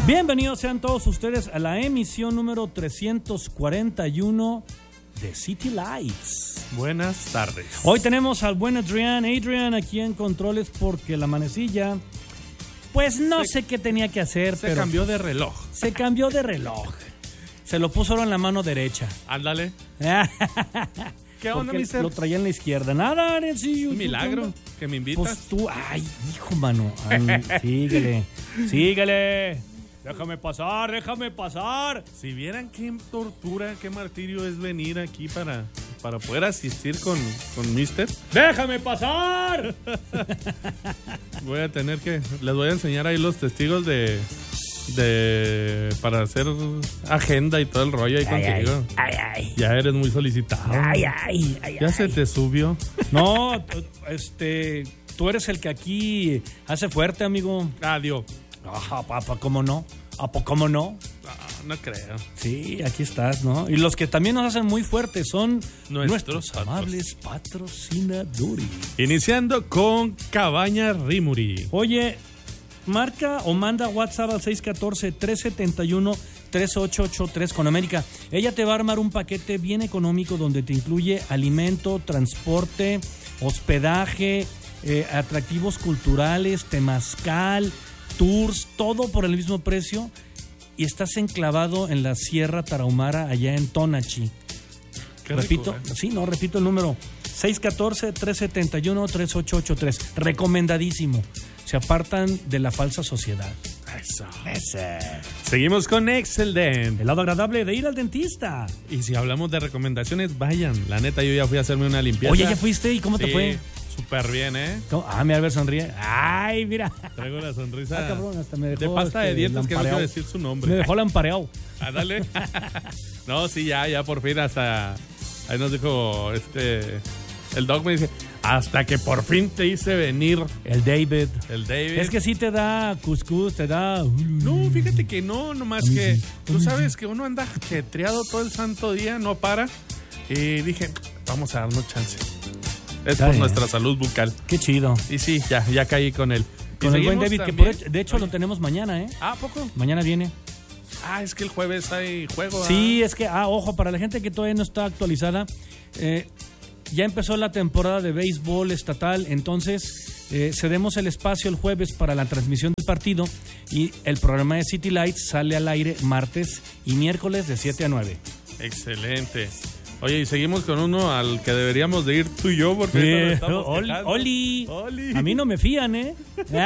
Bienvenidos sean todos ustedes a la emisión número 341 de City Lights. Buenas tardes. Hoy tenemos al buen Adrian aquí en controles porque la manecilla, pues no sé qué tenía que hacer, Se pero cambió de reloj. se cambió de reloj. Se lo puso ahora en la mano derecha. Ándale. ¿Qué onda, Porque mister? lo traía en la izquierda. Nada, sí, Un milagro que me invitas. Pues tú, ay, hijo, mano. Síguele. Déjame pasar. Si vieran qué tortura, qué martirio es venir aquí para poder asistir con mister. ¡Déjame pasar! Voy a tener que... Les voy a enseñar ahí los testigos de para hacer agenda y todo el rollo ahí contigo. Ay. Ya eres muy solicitado. ¿Ya se te subió? No, tú eres el que aquí hace fuerte, amigo. Adiós. Ajá, papá, ¿cómo no? ¿Cómo no? No creo. Sí, aquí estás, ¿no? Y los que también nos hacen muy fuertes son Nuestros amables patrocinadores. Iniciando con Cabaña Rimuri. Oye, marca o manda WhatsApp al 614-371-3883 con América. Ella te va a armar un paquete bien económico donde te incluye alimento, transporte, hospedaje, atractivos culturales, temazcal, tours, todo por el mismo precio. Y estás enclavado en la Sierra Tarahumara, allá en Tonachi. Repito el número 614-371-3883. Recomendadísimo. Se apartan de la falsa sociedad. Eso. Seguimos con Excellent. El lado agradable de ir al dentista. Y si hablamos de recomendaciones, vayan. La neta, yo ya fui a hacerme una limpieza. Oye, ¿ya fuiste? ¿Y cómo te fue? Súper bien, ¿eh? Mira, a ver, sonríe. Ay, mira. Traigo la sonrisa Cabrón, hasta me dejó de pasta de dientes que no quiero decir su nombre. Me dejó lampareado. Dale. No, sí, ya por fin hasta... Ahí nos dijo el doc me dice, hasta que por fin te hice venir. El David. Es que sí te da cuscús, te da... No, fíjate que no, nomás que tú sabes que uno anda chetreado todo el santo día, no para. Y dije, vamos a darnos chance. Es por nuestra salud bucal. Qué chido. Y sí, ya caí con él. Con el buen David, también, que de hecho lo tenemos mañana, ¿eh? ¿A poco? Mañana viene. Es que el jueves hay juego. Sí, es que, ojo, para la gente que todavía no está actualizada, ya empezó la temporada de béisbol estatal, entonces cedemos el espacio el jueves para la transmisión del partido y el programa de City Lights sale al aire martes y miércoles de 7 a 9. Excelente. Oye, y seguimos con uno al que deberíamos de ir tú y yo porque Oli. A mí no me fían, ¿eh?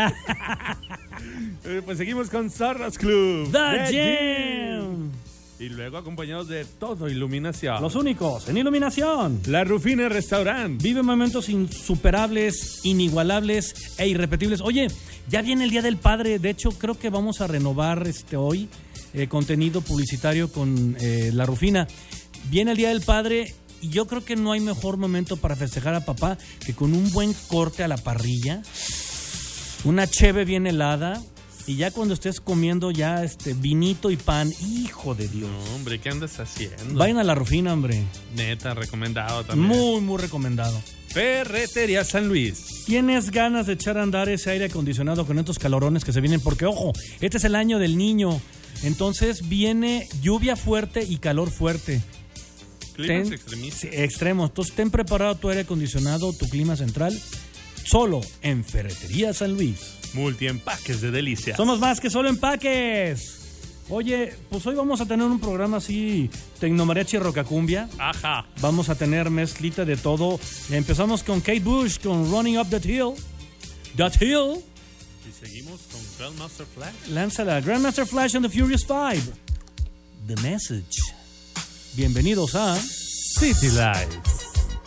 Pues seguimos con Zarras Club. The Jam. Y luego acompañados de Todo Iluminación. Los únicos en iluminación. La Rufina Restaurant. Vive momentos insuperables, inigualables e irrepetibles. Oye, ya viene el Día del Padre. De hecho, creo que vamos a renovar hoy contenido publicitario con La Rufina. Viene el Día del Padre y yo creo que no hay mejor momento para festejar a papá que con un buen corte a la parrilla, una cheve bien helada y ya cuando estés comiendo ya vinito y pan. Hijo de Dios. No, hombre, ¿qué andas haciendo? Vayan a La Rufina, hombre. Neta, recomendado también. Muy, muy recomendado. Ferretería San Luis. ¿Tienes ganas de echar a andar ese aire acondicionado con estos calorones que se vienen? Porque, ojo, este es el año del niño. Entonces viene lluvia fuerte y calor fuerte. Climas extremos. Entonces ten preparado tu aire acondicionado, tu clima central, solo en Ferretería San Luis. Multiempaques de delicias. Somos más que solo empaques. Oye, pues hoy vamos a tener un programa así, tecnomariachi rocacumbia. Ajá. Vamos a tener mezclita de todo. Empezamos con Kate Bush, con Running Up That Hill. That Hill. Y seguimos con Grandmaster Flash. Lánzala, Grandmaster Flash and the Furious Five. The Message. Bienvenidos a City Lights.